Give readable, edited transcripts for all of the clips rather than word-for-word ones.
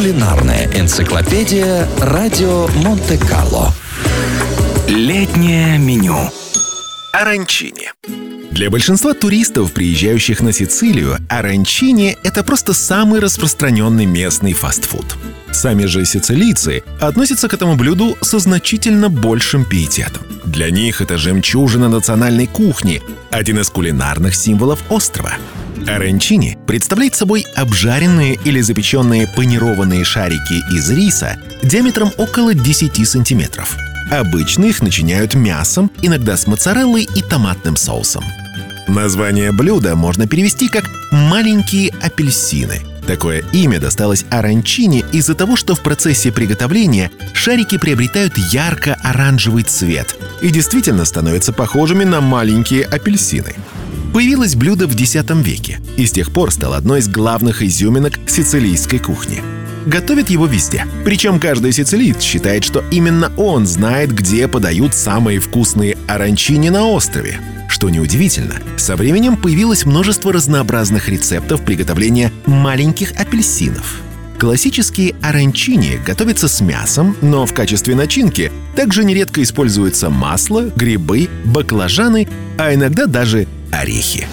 Кулинарная энциклопедия «Радио Монте-Карло». Летнее меню. Оранчини. Для большинства туристов, приезжающих на Сицилию, оранчини — это просто самый распространенный местный фастфуд. Сами же сицилийцы относятся к этому блюду со значительно большим пиететом. Для них это жемчужина национальной кухни, один из кулинарных символов острова. Оранчини представляет собой обжаренные или запеченные панированные шарики из риса диаметром около 10 сантиметров. Обычно их начиняют мясом, иногда с моцареллой и томатным соусом. Название блюда можно перевести как «маленькие апельсины». Такое имя досталось оранчини из-за того, что в процессе приготовления шарики приобретают ярко-оранжевый цвет и действительно становятся похожими на маленькие апельсины. Появилось блюдо в X веке и с тех пор стало одной из главных изюминок сицилийской кухни. Готовят его везде. Причем каждый сицилиец считает, что именно он знает, где подают самые вкусные оранчини на острове. Что неудивительно, со временем появилось множество разнообразных рецептов приготовления маленьких апельсинов. Классические оранчини готовятся с мясом, но в качестве начинки также нередко используются масло, грибы, баклажаны, а иногда даже орехи.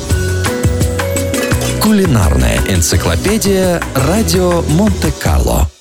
Кулинарная энциклопедия «Радио Монте-Карло».